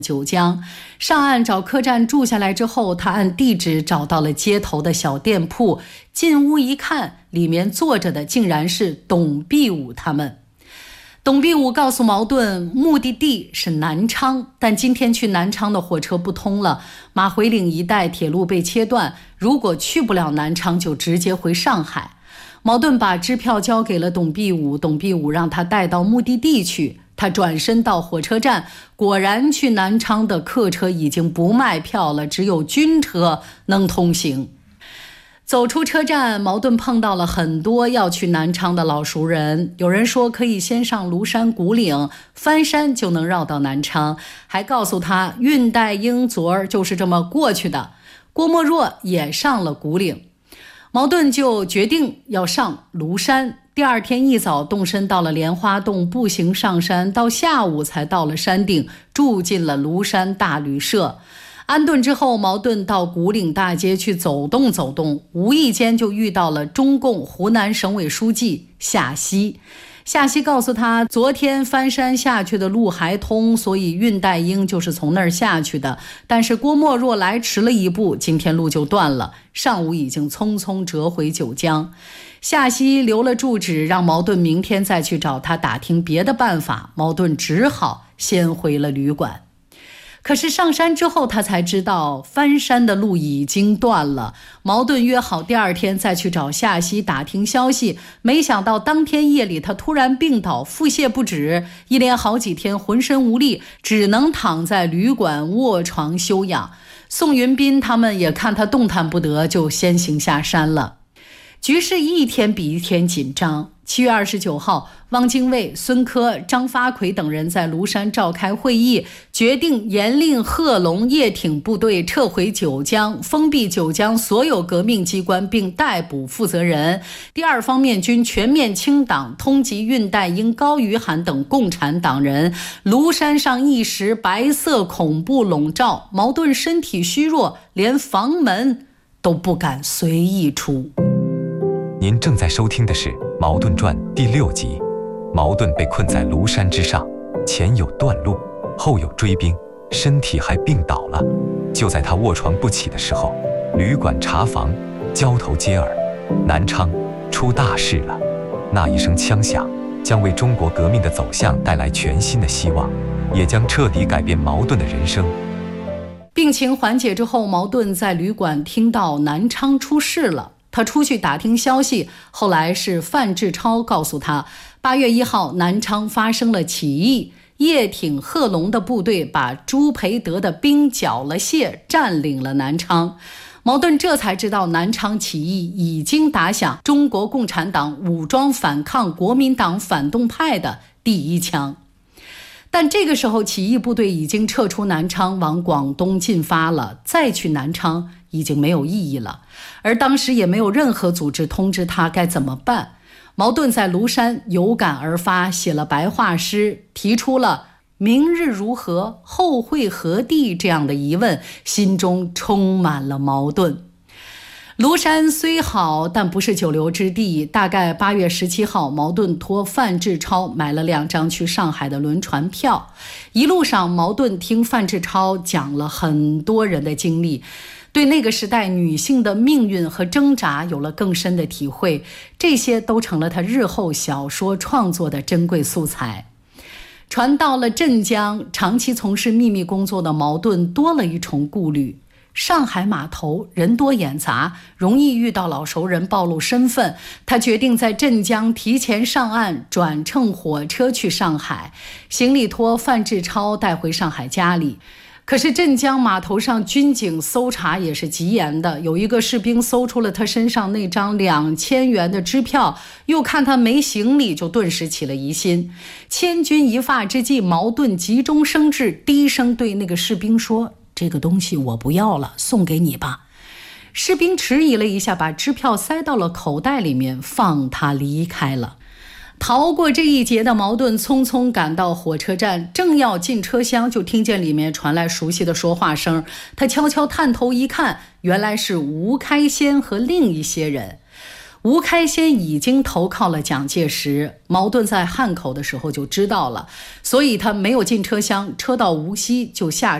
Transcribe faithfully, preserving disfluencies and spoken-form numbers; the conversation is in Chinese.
九江。上岸找客栈住下来之后，他按地址找到了街头的小店铺，进屋一看，里面坐着的竟然是董必武他们。董必武告诉茅盾，目的地是南昌，但今天去南昌的火车不通了，马回岭一带铁路被切断，如果去不了南昌，就直接回上海。茅盾把支票交给了董必武，董必武让他带到目的地去。他转身到火车站，果然去南昌的客车已经不卖票了，只有军车能通行。走出车站，茅盾碰到了很多要去南昌的老熟人，有人说可以先上庐山古岭，翻山就能绕到南昌，还告诉他恽代英昨儿就是这么过去的。郭沫若也上了古岭，茅盾就决定要上庐山。第二天一早动身到了莲花洞，步行上山，到下午才到了山顶，住进了庐山大旅社。安顿之后，茅盾到古岭大街去走动走动，无意间就遇到了中共湖南省委书记夏曦。夏曦告诉他，昨天翻山下去的路还通，所以恽代英就是从那儿下去的。但是郭沫若来迟了一步，今天路就断了，上午已经匆匆折回九江。夏曦留了住址，让茅盾明天再去找他打听别的办法。茅盾只好先回了旅馆。可是上山之后，他才知道翻山的路已经断了。茅盾约好第二天再去找夏曦打听消息，没想到当天夜里他突然病倒，腹泻不止，一连好几天浑身无力，只能躺在旅馆卧床休养。宋云斌他们也看他动弹不得，就先行下山了。局势一天比一天紧张。七月二十九号，汪精卫、孙科、张发奎等人在庐山召开会议，决定严令贺龙叶挺部队撤回九江，封闭九江所有革命机关，并逮捕负责人。第二方面军全面清党，通缉恽代英、高于涵等共产党人。庐山上一时白色恐怖笼罩，茅盾身体虚弱，连房门都不敢随意出。 您正在收听的是《茅盾传》第六集。茅盾被困在庐山之上，前有断路，后有追兵，身体还病倒了。就在他卧床不起的时候，旅馆茶房交头接耳，南昌出大事了。那一声枪响，将为中国革命的走向带来全新的希望，也将彻底改变茅盾的人生。 病情缓解之后，茅盾在旅馆听到南昌出事了。他出去打听消息，后来是范志超告诉他，八月一号南昌发生了起义，叶挺、贺龙的部队把朱培德的兵缴了械，占领了南昌。茅盾这才知道南昌起义已经打响中国共产党武装反抗国民党反动派的第一枪。但这个时候起义部队已经撤出南昌，往广东进发了，再去南昌已经没有意义了，而当时也没有任何组织通知他该怎么办。茅盾在庐山有感而发，写了白话诗，提出了明日如何，后会何地这样的疑问，心中充满了矛盾。庐山虽好，但不是久留之地。大概八月十七号，茅盾托范志超买了两张去上海的轮船票。一路上，茅盾听范志超讲了很多人的经历，对那个时代女性的命运和挣扎有了更深的体会，这些都成了他日后小说创作的珍贵素材。船到了镇江，长期从事秘密工作的茅盾多了一重顾虑。上海码头人多眼杂，容易遇到老熟人暴露身份，他决定在镇江提前上岸，转乘火车去上海，行李托范志超带回上海家里。可是镇江码头上军警搜查也是极严的，有一个士兵搜出了他身上那张两千元的支票，又看他没行李，就顿时起了疑心。千钧一发之际，茅盾急中生智，低声对那个士兵说，这个东西我不要了，送给你吧。士兵迟疑了一下，把支票塞到了口袋里面，放他离开了。逃过这一劫的茅盾匆匆赶到火车站，正要进车厢，就听见里面传来熟悉的说话声。他悄悄探头一看，原来是吴开先和另一些人。 吴开先已经投靠了蒋介石，茅盾在汉口的时候就知道了，所以他没有进车厢，车到无锡就下